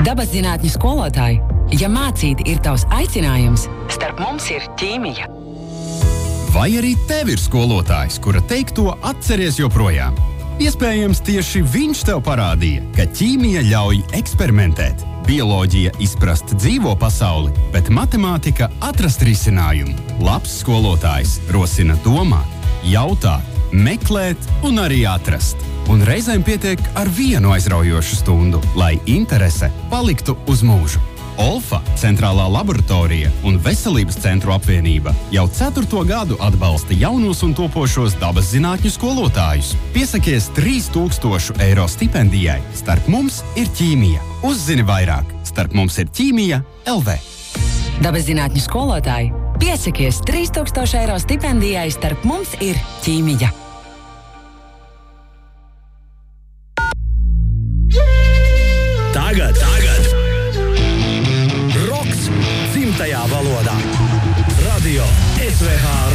Dabas zinātņu skolotāji, ja mācīt ir tavs aicinājums, starp mums ir ķīmija. Vai arī tev ir skolotājs, kura teikto atceries joprojām? Iespējams, tieši viņš tev parādīja, ka ķīmija ļauj eksperimentēt, bioloģija izprast dzīvo pasauli, bet matemātika atrast risinājumu. Labs skolotājs rosina domāt, jautāt, meklēt un arī atrast. Un reizēm pietiek ar vienu aizraujošu stundu, lai interese paliktu uz mūžu. Olfa, Centrālā laboratorija un Veselības centru apvienība jau 4. gadu atbalsta jaunos un topošos dabas zinātņu skolotājus. Piesakies 3000 eiro stipendijai. Starp mums ir ķīmija. Uzzini vairāk. Starp mums ir ķīmija LV. Dabas zinātņu skolotāji, piesakies 3000 eiro stipendijai. Starp mums ir ķīmija. Tagad. Roks dzimtajā valodā. Radio SVH